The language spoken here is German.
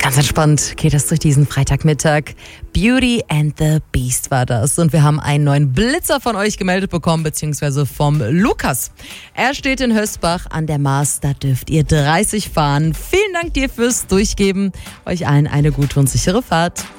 Ganz entspannt geht es durch diesen Freitagmittag. Beauty and the Beast war das. Und wir haben einen neuen Blitzer von euch gemeldet bekommen, beziehungsweise vom Lukas. Er steht in Hösbach an der Maas, da dürft ihr 30 fahren. Vielen Dank dir fürs Durchgeben. Euch allen eine gute und sichere Fahrt.